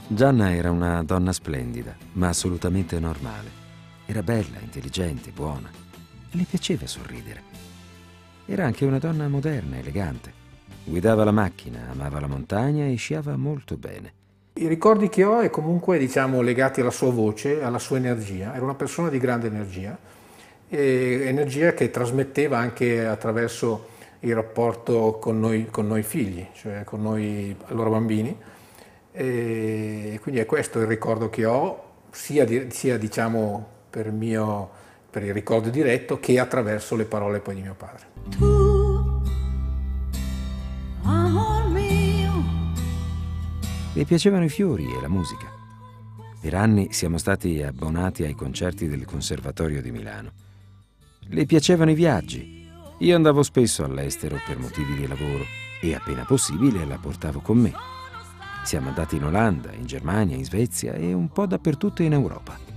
Gianna era una donna splendida, ma assolutamente normale. Era bella, intelligente, buona. Le piaceva sorridere. Era anche una donna moderna, elegante. Guidava la macchina, amava la montagna e sciava molto bene. I ricordi che ho è comunque, diciamo, legati alla sua voce, alla sua energia. Era una persona di grande energia, e energia che trasmetteva anche attraverso il rapporto con noi figli, cioè con noi loro bambini. E quindi è questo il ricordo che ho, sia diciamo per il ricordo diretto che attraverso le parole poi di mio padre. Tu, amor mio. Le piacevano i fiori e la musica. Per anni siamo stati abbonati ai concerti del Conservatorio di Milano. Le piacevano i viaggi. Io andavo spesso all'estero per motivi di lavoro e appena possibile la portavo con me. Siamo andati in Olanda, in Germania, in Svezia e un po' dappertutto in Europa.